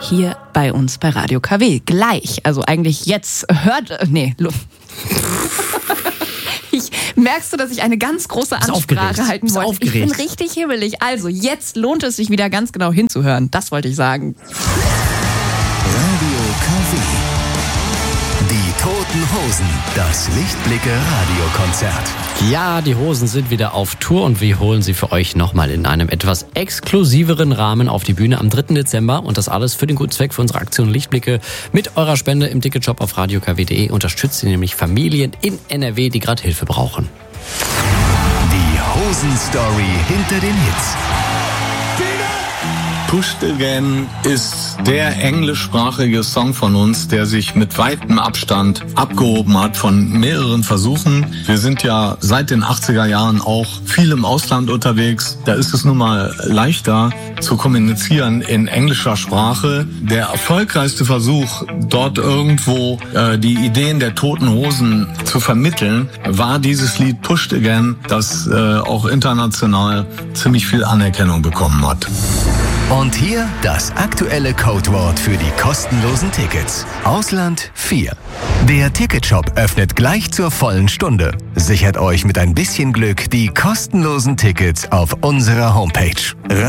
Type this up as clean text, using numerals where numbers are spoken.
hier bei uns bei Radio KW. Gleich, also eigentlich jetzt merkst du, dass ich eine ganz große Ansprache halten wollte? Aufgeregt. Ich bin richtig hibbelig. Also jetzt lohnt es sich wieder ganz genau hinzuhören. Das wollte ich sagen. Radio KW. Die Toten Hosen. Das Lichtblicke-Radiokonzert. Ja, die Hosen sind wieder auf Tour und wir holen sie für euch nochmal in einem etwas exklusiveren Rahmen auf die Bühne am 3. Dezember. Und das alles für den guten Zweck für unsere Aktion Lichtblicke. Mit eurer Spende im Ticketshop auf radiokw.de unterstützt ihr nämlich Familien in NRW, die gerade Hilfe brauchen. Die Hosen-Story hinter den Hits. Pushed Again ist der englischsprachige Song von uns, der sich mit weitem Abstand abgehoben hat von mehreren Versuchen. Wir sind ja seit den 80er Jahren auch viel im Ausland unterwegs. Da ist es nun mal leichter zu kommunizieren in englischer Sprache. Der erfolgreichste Versuch, dort irgendwo die Ideen der Toten Hosen zu vermitteln, war dieses Lied Pushed Again, das auch international ziemlich viel Anerkennung bekommen hat. Und hier das aktuelle Codewort für die kostenlosen Tickets. Ausland 4. Der Ticketshop öffnet gleich zur vollen Stunde. Sichert euch mit ein bisschen Glück die kostenlosen Tickets auf unserer Homepage.